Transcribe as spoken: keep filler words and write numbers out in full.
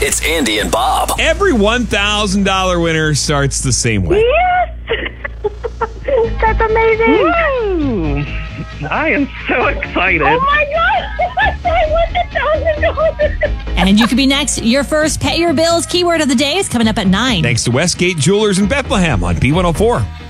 It's Andy and Bob. Every one thousand dollars winner starts the same way. Yes! That's amazing. Woo! I am so excited. Oh, my God. I won one thousand dollars. And you could be next. Your first Pay Your Bills keyword of the day is coming up at nine. Thanks to Westgate Jewelers in Bethlehem on B one oh four.